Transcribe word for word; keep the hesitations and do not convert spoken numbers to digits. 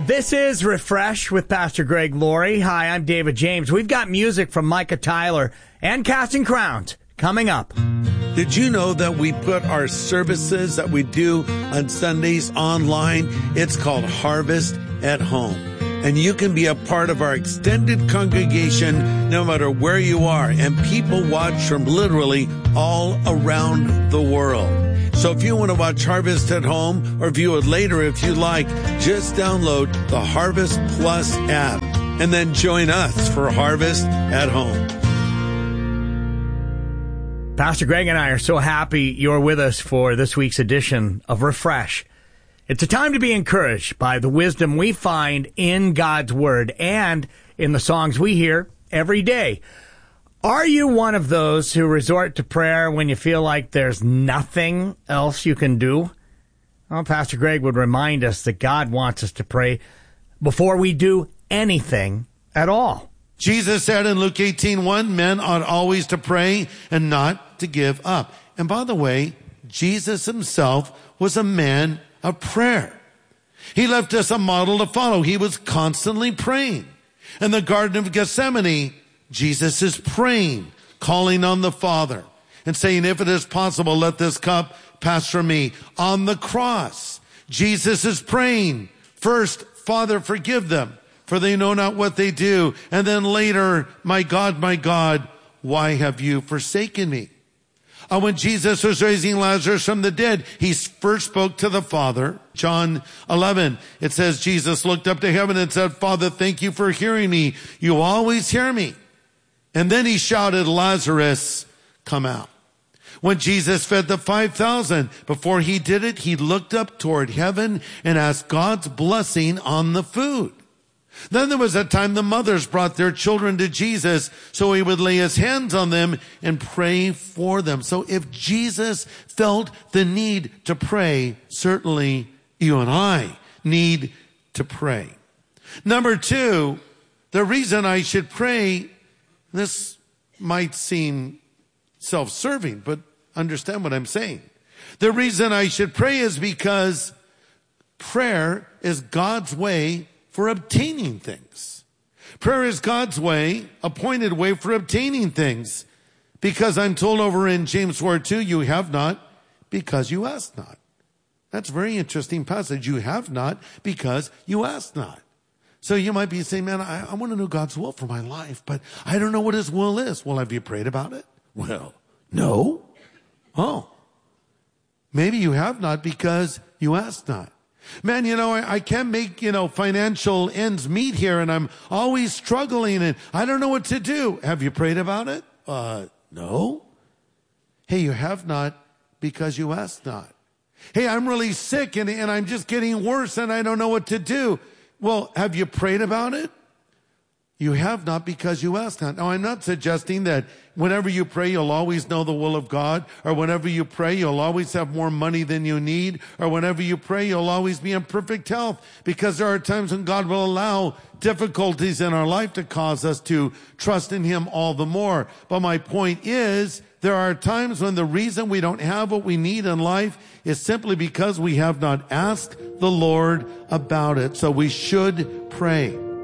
This is Refresh with Pastor Greg Laurie. Hi, I'm David James. We've got music from Micah Tyler and Casting Crowns coming up. Did you know that we put our services that we do on Sundays online? It's called Harvest at Home. And you can be a part of our extended congregation no matter where you are. And people watch from literally all around the world. So if you want to watch Harvest at Home or view it later if you like, just download the Harvest Plus app and then join us for Harvest at Home. Pastor Greg and I are so happy you're with us for this week's edition of Refresh. It's a time to be encouraged by the wisdom we find in God's Word and in the songs we hear every day. Are you one of those who resort to prayer when you feel like there's nothing else you can do? Well, Pastor Greg would remind us that God wants us to pray before we do anything at all. Jesus said in Luke eighteen one, men ought always to pray and not to give up. And by the way, Jesus himself was a man of prayer. He left us a model to follow. He was constantly praying. In the Garden of Gethsemane, Jesus is praying, calling on the Father and saying, if it is possible, let this cup pass from me. On the cross, Jesus is praying, first, Father, forgive them, for they know not what they do. And then later, my God, my God, why have you forsaken me? Uh, when Jesus was raising Lazarus from the dead, he first spoke to the Father. John eleven, it says, Jesus looked up to heaven and said, Father, thank you for hearing me. You always hear me. And then he shouted, Lazarus, come out. When Jesus fed the five thousand, before he did it, he looked up toward heaven and asked God's blessing on the food. Then there was a time the mothers brought their children to Jesus so he would lay his hands on them and pray for them. So if Jesus felt the need to pray, certainly you and I need to pray. Number two, the reason I should pray, this might seem self-serving, but understand what I'm saying. The reason I should pray is because prayer is God's way for obtaining things. Prayer is God's way, appointed way for obtaining things. Because I'm told over in James four two, you have not because you ask not. That's a very interesting passage. You have not because you ask not. So you might be saying, man, I, I want to know God's will for my life, but I don't know what his will is. Well, have you prayed about it? Well, no. Oh, maybe you have not because you ask not. Man, you know, I, I can't make, you know, financial ends meet here and I'm always struggling and I don't know what to do. Have you prayed about it? Uh, no. Hey, you have not because you asked not. Hey, I'm really sick and, and I'm just getting worse and I don't know what to do. Well, have you prayed about it? You have not because you ask not. Now, I'm not suggesting that whenever you pray, you'll always know the will of God, or whenever you pray, you'll always have more money than you need, or whenever you pray, you'll always be in perfect health, because there are times when God will allow difficulties in our life to cause us to trust in him all the more. But my point is, there are times when the reason we don't have what we need in life is simply because we have not asked the Lord about it. So we should pray.